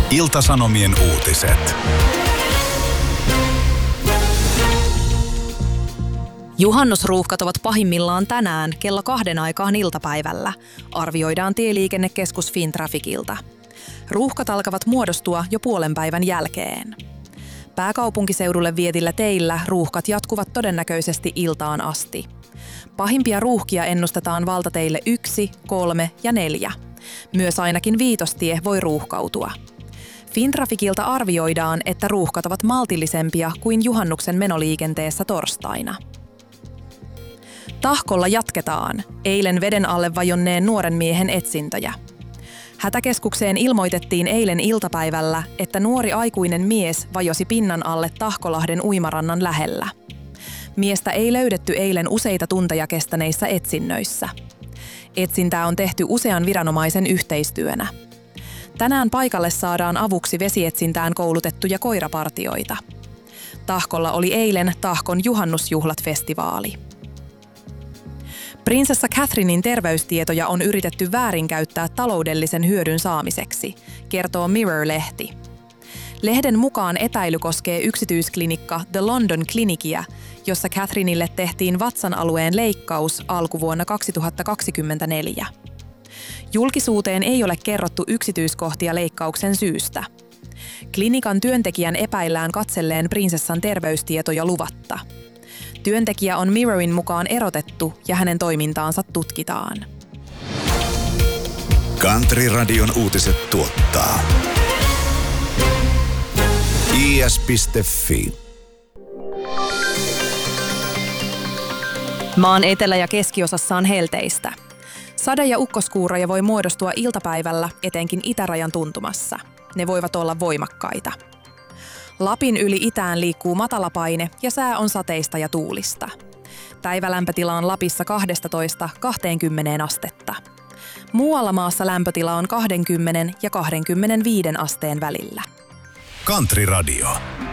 Ilta-Sanomien uutiset. Juhannusruuhkat ovat pahimmillaan tänään kello 2 aikaan iltapäivällä, arvioidaan Tieliikennekeskus Fintrafficilta. Ruuhkat alkavat muodostua jo puolen päivän jälkeen. Pääkaupunkiseudulle vietillä teillä ruuhkat jatkuvat todennäköisesti iltaan asti. Pahimpia ruuhkia ennustetaan valtateille 1, 3 ja 4. Myös ainakin Viitostie voi ruuhkautua. Fintrafficilta arvioidaan, että ruuhkat ovat maltillisempia kuin juhannuksen menoliikenteessä torstaina. Tahkolla jatketaan. Eilen veden alle vajonneen nuoren miehen etsintöjä. Hätäkeskukseen ilmoitettiin eilen iltapäivällä, että nuori aikuinen mies vajosi pinnan alle Tahkolahden uimarannan lähellä. Miestä ei löydetty eilen useita tunteja kestäneissä etsinnöissä. Etsintää on tehty usean viranomaisen yhteistyönä. Tänään paikalle saadaan avuksi vesietsintään koulutettuja koirapartioita. Tahkolla oli eilen Tahkon juhannusjuhlat-festivaali. Prinsessa Catherinein terveystietoja on yritetty väärinkäyttää taloudellisen hyödyn saamiseksi, kertoo Mirror-lehti. Lehden mukaan epäily koskee yksityisklinikka The London Clinicia, jossa Catherineille tehtiin vatsan alueen leikkaus alkuvuonna 2024. Julkisuuteen ei ole kerrottu yksityiskohtia leikkauksen syystä. Klinikan työntekijän epäillään katselleen prinsessan terveystietoja luvatta. Työntekijä on Mirrorin mukaan erotettu ja hänen toimintaansa tutkitaan. Country-radion uutiset tuottaa is.fi. Maan etelä- ja keskiosassa on helteistä. Sade- ja ukkoskuuroja voi muodostua iltapäivällä etenkin itärajan tuntumassa. Ne voivat olla voimakkaita. Lapin yli itään liikkuu matalapaine ja sää on sateista ja tuulista. Päivälämpötila on Lapissa 12–20 astetta. Muualla maassa lämpötila on 20 ja 25 asteen välillä. Country-radio.